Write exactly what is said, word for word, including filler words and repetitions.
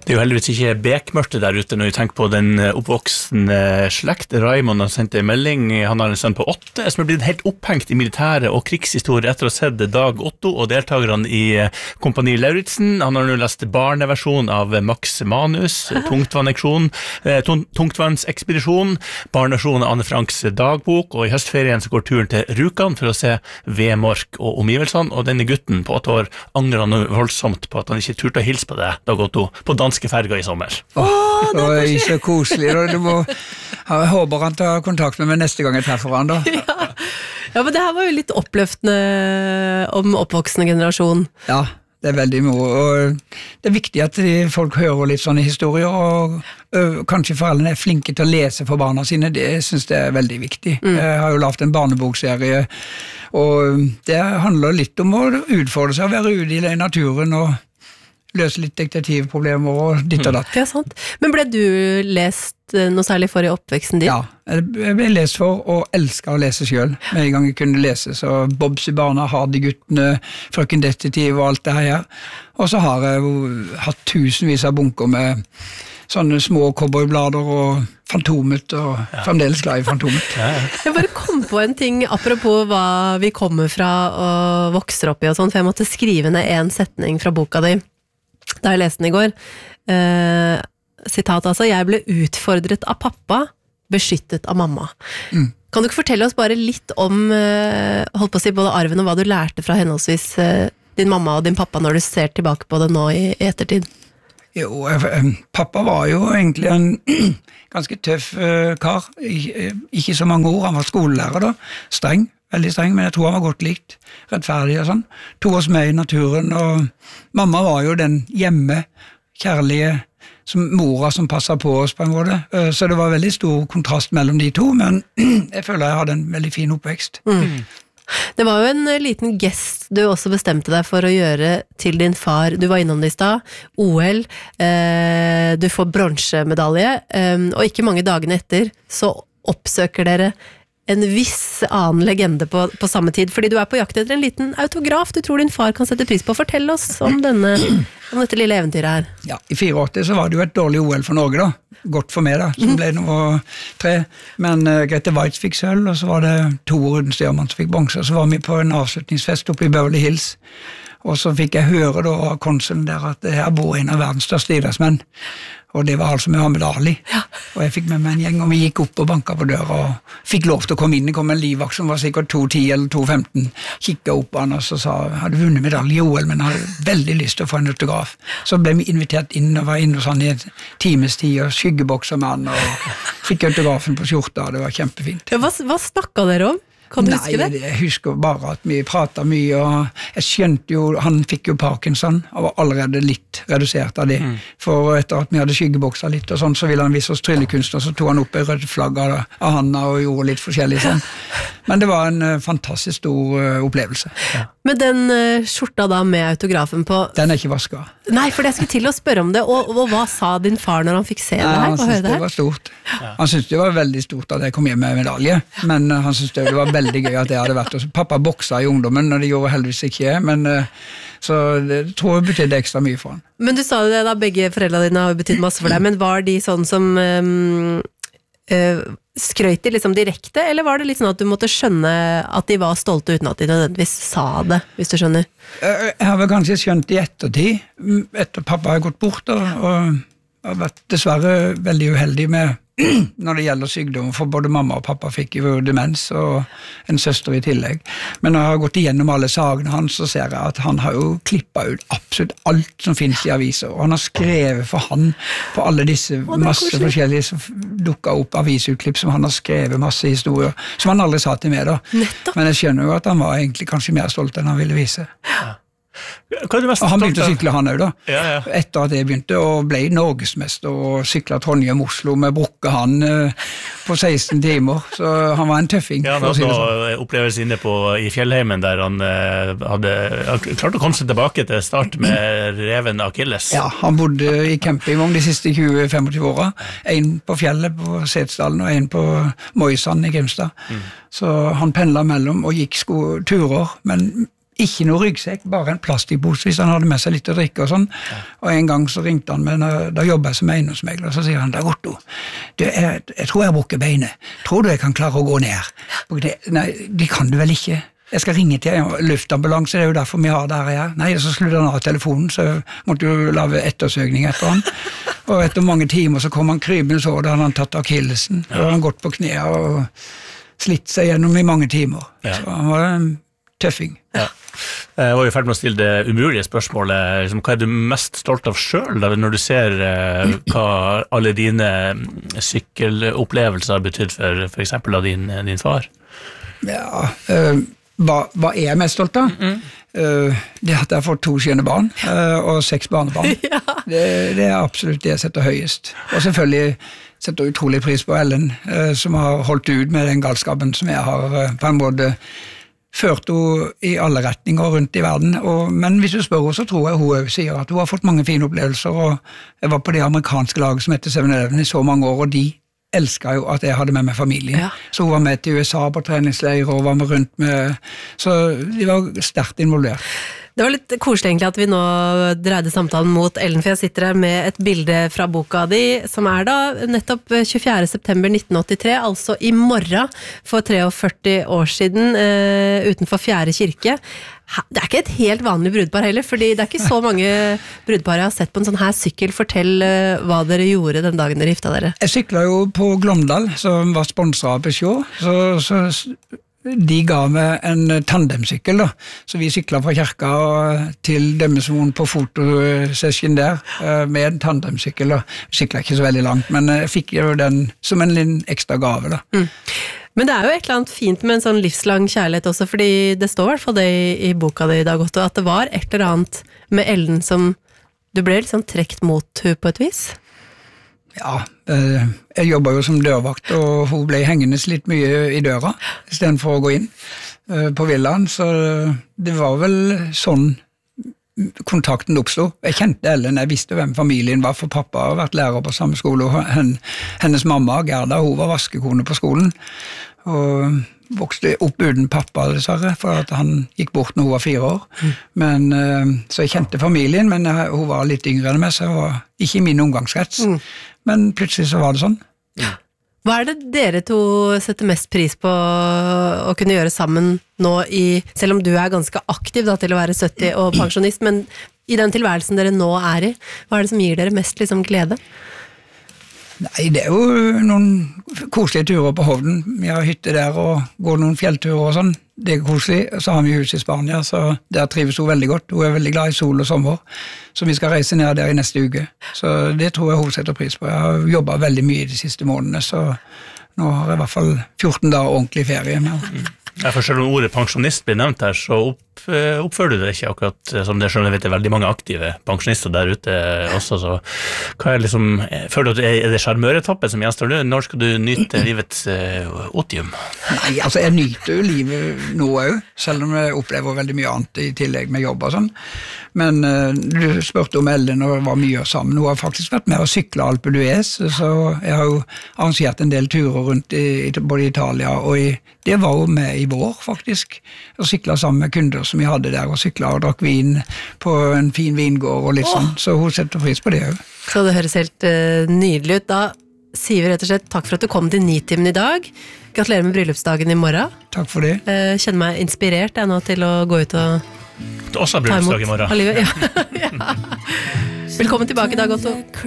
Det er jo heldigvis ikke bekmørte der ute når vi tenker på den oppvoksende slekt. Raimond har sendt en melding, han har en sønn på åtte, som er blitt helt opphengt i militære og krigshistorie etter å ha sett Dag Otto og deltakerne i Kompani Lauritzen. Han har nå lest barneversjon av Max Manus, Tungtvannekspedisjon, Tungtvannsekspedisjon, barneversjon av Anne Franks dagbok, og i høstferien så går turen til Rjukan for å se Vemork og omgivelsene, og denne gutten på åtte år angrer nå voldsomt på at han ikke turte å hilse på det, Dag Otto, på danske ferger i sommer. Åh, det er så koselig. Du må, jeg håper han tar kontakt med meg neste gang jeg treffer han da. Ja. Ja, men det her var jo litt oppløftende om oppvoksende generasjon. Ja, det er veldig moro, og det er viktig at folk hører litt sånne historier, og ø, kanskje foreldrene er flinke til å lese for barna sine, det synes jeg er veldig viktig. Mm. Jeg har jo lavet en barnebokserie, og det handler litt om å utfordre seg, å være ute i naturen og løse litt detektivproblemer og ditt og datt. Det er sant. Men ble du lest noe særlig for i oppveksten din? Ja, jeg ble lest for og elsket å lese selv, med en gang jeg kunne lese. Så Bobs i barna, Hardy-guttene, Frøken Detektiv og alt det her. Og så har jeg jo hatt tusenvis av bunker med sånne små cowboyblader og Fantomet, og ja. Fremdeles glad i Fantomet. Ja, ja. Jeg bare kom på en ting, apropos hva vi kommer fra og vokser opp i og sånn, for jeg måtte skrive ned en setning fra boka di da jeg leste den i går. Eh, sitat altså, jeg ble utfordret av pappa, beskyttet av mamma. Mm. Kan du ikke fortelle oss bare litt om, eh, holdt på å si, både arven og hva du lærte fra henholdsvis eh, din mamma og din pappa når du ser tilbake på det nå i, i ettertid? Jo, pappa var jo egentlig en ganske tøff uh, kar, I, ikke så mange ord, han var skolelærer da, streng, veldig streng, men jeg tror han var godt likt, rettferdig og sånn, tog oss med i naturen, og mamma var jo den hjemme, kjærlige, som mora som passet på oss på en måte, uh, så det var veldig stor kontrast mellom de to, men jeg føler jeg hadde en veldig fin oppvekst. Mm. Det var jo en liten gest du også bestemte deg for å gjøre til din far. Du var innom det i stad, O L, eh, du får bronsemedalje, eh, og ikke mange dagene etter så oppsøker dere en viss annen legende på, på samme tid, fordi du er på jakt etter en liten autograf du tror din far kan sette pris på. Fortell oss om, denne, om dette lille eventyret her. Ja, i åttifire så var det jo et dårlig O L for Norge da, godt for meg da, som ble nummer tre, men uh, Grete Weitz fikk sølv, og så var det to Ruden Stjørman som fikk bronse, og så var vi på en avslutningsfest oppe i Beverly Hills, og så fikk jeg høre da av konsulen der at her bor en av verdens største idrettsmenn, og det var altså Muhammad Ali, ja. Og jeg fikk med meg en gjeng, og vi gikk opp og banket på døra, og fikk lov til å komme inn. Det kom en livvakt som var sikkert to ti eller to femten, kikket opp på han, og så sa, hadde vunnet medalje i O L, men hadde veldig lyst til å få en autograf. Så ble vi invitert inn, og var inne hos han i en times tid, og skyggebokser med han, og fikk autografen på skjorta, og det var kjempefint. Ja, hva, hva snakket dere om? Kan du Nei, huske det? Jeg husker bare at vi pratet mye, og jeg skjønte jo, han fikk jo Parkinson, og var allerede litt redusert av det. Mm. For etter at vi hadde skyggebokser litt og sånn, så ville han vise oss tryllekunst, og så tog han opp en rødt flagg av, av handa og gjorde litt forskjellig sånn. Men det var en uh, fantastisk stor uh, opplevelse. Ja. Men den uh, skjorta da med autografen på... Den er ikke vasket. Nei, for jeg skulle til å spørre om det, og, og hva sa din far når han fikk se det her? Han syntes det var stort. Ja. Han syntes det var veldig stort at jeg kom hjem med medalje, ja. Men uh, han syntes det var veldig gøy at jeg hadde vært. Også. Pappa boksa i ungdommen, og det gjorde heldigvis ikke, men uh, så det tror jeg betydde ekstra mye for han. Men du sa det da, begge foreldrene dine har betydd masse for deg, men var de sånn som um, uh, skrøt de liksom direkte, eller var det litt sånn at du måtte skjønne at de var stolte uten at de nødvendigvis sa det, hvis du skjønner? Jeg har vel kanskje skjønt i ettertid, etter pappa har gått bort, og, og har vært dessverre veldig uheldig med når det gjelder sykdom, for både mamma og pappa fikk jo demens og en søster i tillegg. Men når jeg har gått igjennom alle sagene hans, så ser jeg at han har jo klippet ut absolutt alt som finnes i aviser, og han har skrevet for han på alle disse masse forskjellige som dukket opp avisutklipp som han har skrevet masse historier, som han aldri sa til meg da. Nettopp. Men jeg skjønner jo at han var egentlig kanskje mer stolt enn han ville vise. Ja. Og han begynte å sykle han også da, ja, ja. Etter at jeg begynte, og ble norgesmester og syklet Trondheim-Oslo med brukke han uh, på seksten timer, så han var en tøffing. Ja, han hadde sånn. Opplevelse inne på, i Fjellheimen der han uh, hadde klart å komme seg tilbake til start med reven Achilles. Ja, han bodde i campingvogn de siste tjue til tjuefem åra, en på fjellet på Setesdalen og en på Moisand i Grimstad. Mm. Så han pendlet mellom og gikk sko turer, men ikke noe ryggsekk, bare en plastikkpose hvis han hadde med seg litt å drikke og sånn. Og en gang så ringte han meg, da jobbet jeg som eiendomsmegler, og så sier han, Dag Otto, du, jeg, jeg tror jeg bruker beinet. Tror du jeg kan klare å gå ned? Det, nei, det kan du vel ikke. Jeg skal ringe til luftambulanse, det er jo derfor vi har det her. Nei, så sludde han av telefonen, så måtte jo lave ettersøgning etter han. Og etter mange timer så kom han krybende så, da hadde han tatt akillesen, og han gått på kne og slitt seg gjennom i mange timer. Ja. Så han var en tøffing. Ja. Jeg var jo ferdig med å stille det umulige spørsmålet. Liksom, hva er du mest stolt av selv da, når du ser eh, hva alle dine sykkelopplevelser har betydd for, for eksempel av din, din far? Ja, øh, hva, hva er jeg mest stolt av? Mm-hmm. Uh, det at jeg har fått to skjønne barn uh, og seks barnebarn. Ja. det, det er absolutt det jeg setter høyest. Og selvfølgelig setter jeg utrolig pris på Ellen, uh, som har holdt ut med den galskapen som jeg har uh, på en måte ført henne i alle retninger rundt i verden. Og, men hvis du spør henne, så tror jeg hun sier at hun har fått mange fine opplevelser, og jeg var på det amerikanske laget som heter seven eleven i så mange år, og de elsket jo at jeg hadde med meg familien. Ja. Så hun var med til U S A på treningsleir, og var med rundt med, så de var sterkt involvert. Det var litt koselig egentlig at vi nå dreide samtalen mot Ellen, for jeg sitter her med et bilde fra boka di, som er da nettopp tjuefjerde september nitten åttitre, altså i morgen for førti-tre år siden, uh, utenfor Fjerde kirke. Det er ikke et helt vanlig brudpar heller, fordi det er ikke så mange brudpar jeg har sett på en sånn her sykkel. Fortell uh, hva dere gjorde den dagen dere gifta dere. Jeg syklet jo på Glåmdal, som var sponset av Peugeot, så... så de ga meg en tandemsykkel da, så vi syklet fra kirka til Dømmesmoen på fotosession der med en tandemsykkel da. Vi syklet ikke så veldig langt, men jeg fikk jo den som en liten ekstra gave da. Mm. Men det er jo et eller annet fint med en sånn livslang kjærlighet også, fordi det står i hvert fall det i, i boka di, Dag Otto, at det var et eller annet med Ellen som du ble liksom trekt mot hun på et vis. Ja, jeg jobbet jo som dørvakt, og hun ble hengende litt mye i døra, i stedet for å gå inn på villaen, så det var vel sånn kontakten oppstod. Jeg kjente Ellen, jeg visste hvem familien var, for pappa har vært lærer på samme skole, og hennes mamma, Gerda, hun var vaskekone på skolen, og vokste opp uten pappa, dessverre, for at han gikk bort når hun var fire år. Mm. Men, så jeg kjente familien, men hun var litt yngre enn meg, så hun var ikke i min omgangskrets. Mm. Men plutselig så var det sånn. Hva er det dere to setter mest pris på å kunne gjøre sammen nå i, selv om du er ganske aktiv da, til å være sytti og pensjonist, men i den tilværelsen dere nå er i, hva er det som gir dere mest liksom, glede? Nei, det er jo noen koselige turer på Hovden. Vi har hytte der og går noen fjellturer og sånn. Det er koselig. Så har vi hus i Spania, så der trives hun veldig godt. Hun er veldig glad i sol og sommer, så vi skal reise ned der i neste uke. Så det tror jeg hun setter pris på. Jeg har jobbet veldig mye de siste månedene, så nå har jeg i hvert fall fjorten dager ordentlig ferie med. Jeg får selv om ordet pensjonist blir nevnt her, så opp, oppfører du det ikke akkurat som det selv. Jeg vet det er veldig mange aktive pensjonister der ute også, så hva er liksom, føler du at er det sjarmøretappen som gjenstår nå? Når skal du nyte livets uh, otium? Nei, altså jeg nyter jo livet nå også, selv om jeg opplever veldig mye annet i tillegg med jobb og sånn. Men uh, du spurte om Ellen og hva vi gjør sammen. Hun har faktisk vært med å sykle Alpe d'Huez, så jeg har jo arrangert en del turer rundt i, både i Italia og i, det var jo med i vår faktisk, og sykla sammen med kunder som vi hadde der, og sykla og drakk vin på en fin vingård og litt sånn, så hun setter pris på det jo. Så det høres helt uh, nydelig ut. Da sier vi rett og slett takk for at du kom til Nitimen i dag. Gratulerer med bryllupsdagen i morgen. Takk for det. Uh, kjenner meg inspirert jeg nå til å gå ut og det er også bryllupsdag i morgen. Ja. Ja. Velkommen tilbake, Dag Otto.